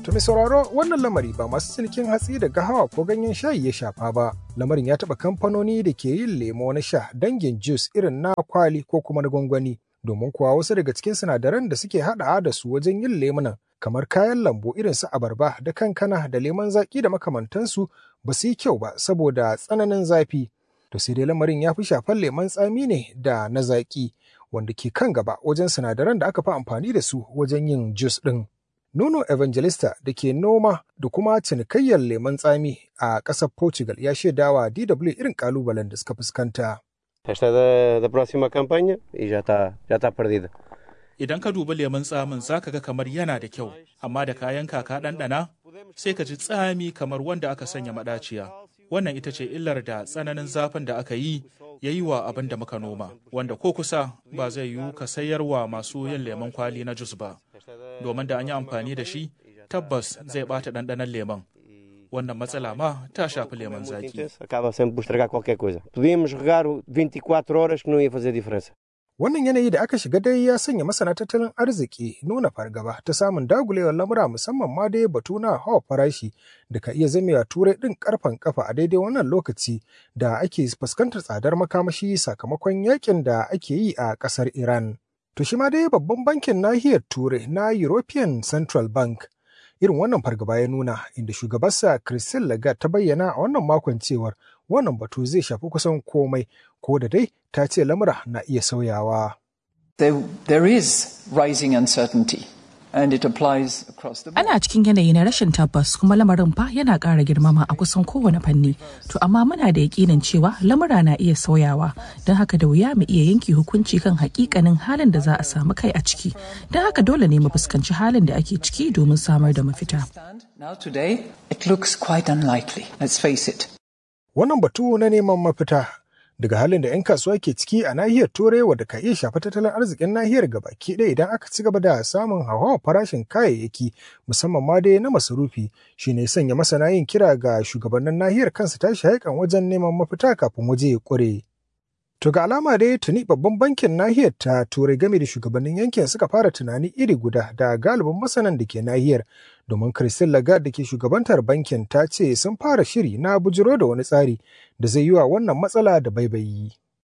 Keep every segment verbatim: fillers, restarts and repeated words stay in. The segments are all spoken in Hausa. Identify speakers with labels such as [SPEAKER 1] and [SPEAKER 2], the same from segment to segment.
[SPEAKER 1] To mai sauraro wannan lamari ba masu cinikin hatsi da gahawa ko ganyen shayi ya shafa ba. Lamarin ya taɓa kamfanoni da ke yin lemo na sha dangin juice irin na kwali ko kuma na gwangwani. Domin kuwa wasu daga cikin sinadaran da suke haɗawa da su wajen yin lemunan kamar kayan lambu irin su abarba da kankana da lemon zaƙi da makamantansu ba su yi kyau ba saboda tsananin zafi. To sai dai lamarin ya fi shafar lemon tsami ne da na zaƙi wanda ke kan gaba wajen sinadaran da aka fi amfani da su wajen yin juice ɗin. Nuno Evangelista da ke noma da kuma cinikayyar lemon tsami a ƙasar Portugal ya shaidawa D W irin ƙalubalen da suka fuskanta.
[SPEAKER 2] Esta da, da próxima campanha e já está já está perdida.
[SPEAKER 3] Idan ka dubi lemon tsamin za ka ga kamar yana da kyau, amma da kayan kaka ɗanɗana sai ka ji tsami kamar wanda aka sanya maɗaciya. Wannan ita ce illar da tsananin zafin da aka yi ya yi wa abin da muka noma, wanda ko kusa ba zai yiwu ka sayarwa masu yin lemon kwali na jus ba, domin da an yi amfani da shi tabbas zai ɓata ɗanɗanon lemon. Wannan matsala ma ta shafi lemon zaki.
[SPEAKER 2] Acaba sempre por estragar qualquer coisa. Podíamos regar vinte e quatro horas que não ia fazer diferença.
[SPEAKER 1] Wannan yanayi da aka shiga dai ya sanya masana tattalin arziki nuna fargaba ta samun dagulewar lamura musamman ma dai batu na hawa farashi da ka iya zamewa turai ɗin karfan kafa a daidai wannan lokaci da ake fuskantar tsadar makamashi sakamakon yakin da ake yi a ƙasar Iran. To shi ma dai babban bankin nahiyar turai na European Central Bank irin wannan fargaba ya nuna inda shugabarsa Christine Lagarde ta bayyana a wannan makon cewar wannan batu zai shafi kusan komai ko da dai ta ce lamura na iya sauyawa.
[SPEAKER 4] There, there is rising uncertainty and it applies across the board.
[SPEAKER 5] Ana cikin yanayi na rashin tabbas kuma lamarin fa yana ƙara girmama a kusan kowane fanni. To amma muna da yakinin cewa lamura na iya sauyawa don haka da wuya mu iya yanke hukunci kan hakikanin halin da za a samu kai a ciki. Don haka dole ne mu fuskanci halin da ake ciki domin samar da mafita.
[SPEAKER 4] Now today it looks quite unlikely. Let's face it.
[SPEAKER 1] Wannan batu na neman mafita daga halin da 'yan kasuwa ke ciki a nahiyar turai wadda ka iya shafa tattalin arzikin nahiyar gabaki ɗaya idan aka ci gaba da samun hauhawar farashin kayayyaki musamman ma dai na masarufi shine sanya masana yin kira ga shugabannin nahiyar kansu tashi haikan wajen neman mafita kafin waje ya ƙure. To ga alama dai tuni babban bankin nahiyar ta turai game da shugabannin yankin suka fara tunani iri guda da galibin masanan da ke nahiyar domin Christine Lagarde da ke shugabantar bankin ta ce sun fara shiri na bujiro da wani tsari da zai yi wa wannan matsala da baibayi.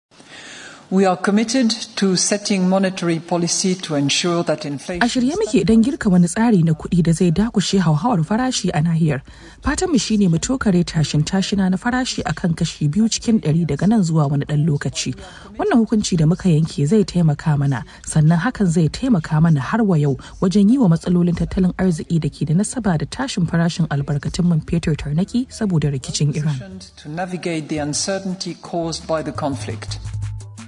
[SPEAKER 4] We are committed to setting monetary policy to ensure that inflation.
[SPEAKER 5] A shirye muke don girka wani tsari na kuɗi da zai dakushe hauhawar farashi a nahiyar. Fatanmu shine mu tokare tashin tashina na farashi akan kashi biyu cikin ɗari daga nan zuwa wani ɗan lokaci. Wannan hukunci da muka yanke zai taimaka mana, sannan hakan zai taimaka mana har wa yau wajen yi wa matsalolin tattalin arziki da ke da nasaba da tashin farashin albarkatun man fetur tarnaki saboda rikicin Iran.
[SPEAKER 4] To navigate the uncertainty caused by the conflict.